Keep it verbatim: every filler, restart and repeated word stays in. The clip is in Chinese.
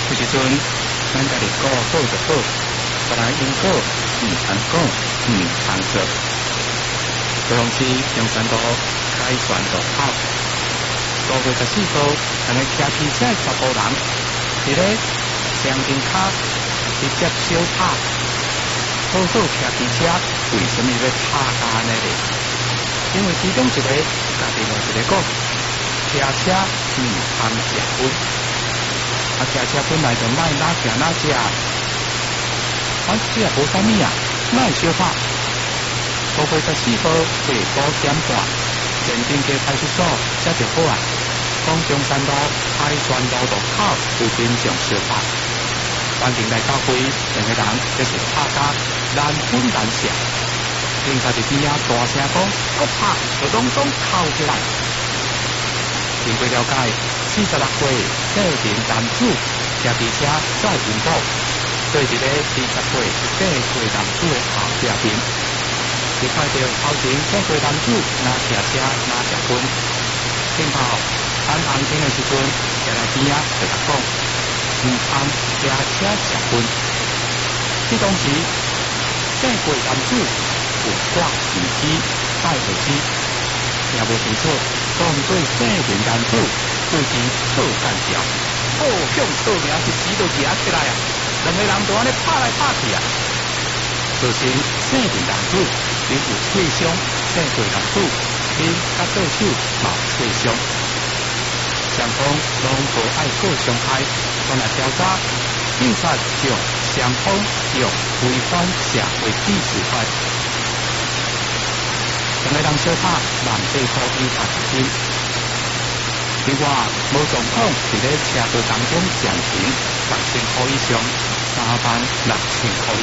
有时阵，咱家己顾好就好，别人因果唔通讲，唔通做。高雄市中山路开船路口，五月十四号，咱个骑机车十五人，伫咧双金卡直接小拍，好好骑机车，为什么要拍架呢？因为其中一个家己另一个讲，骑车唔通食薰，啊骑车本来就莫哪行哪食，反正也无啥物啊，莫小拍。五月十四号下午点半，前镇街派出所接到报案，讲中山路开船路路口有民众小拍，环境来到会，两个人这是拍架难分难舍，警察伫边仔大声讲，搁拍就拢总扣起来。经过了解，四十六岁个名男子骑机车载孕妇，对一个二十岁个岁男子的后壁边。伊看到头前这个男子拿骑车拿食薰，幸好等红灯的时阵，站在边仔就甲讲，唔通骑车食薰。这当时，这个男子有挂耳机、戴耳机，听无清楚，讲对这名男子对其做干扰，好向错名一时就夹起来啊！两个人就安尼拍来拍去啊！造成这名男子因有脆伤，这个男子因甲对手嘛脆伤，双方拢无爱过伤害，转来调查，警察将双方用违反社会秩序法，两个人小拍万八块以下罚金。另外，无状况伫咧车道当中暂停六千块以上，三万六千块以